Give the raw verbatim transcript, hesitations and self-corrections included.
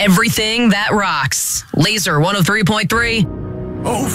everything that rocks. Laser one oh three point three. Oh,